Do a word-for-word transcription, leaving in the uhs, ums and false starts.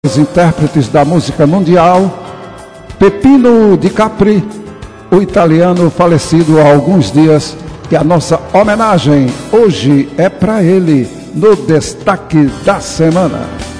Os intérpretes da música mundial, Peppino Di Capri, o italiano falecido há alguns dias, e a nossa homenagem hoje é para ele, no Destaque da Semana.